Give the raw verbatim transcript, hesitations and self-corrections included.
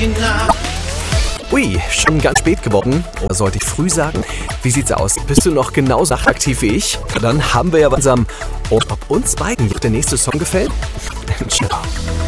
Ui, schon ganz spät geworden. Oder sollte ich früh sagen? Wie sieht's aus? Bist du noch genauso aktiv wie ich? Dann haben wir ja gemeinsam. Und ob uns beiden der nächste Song gefällt? Ciao.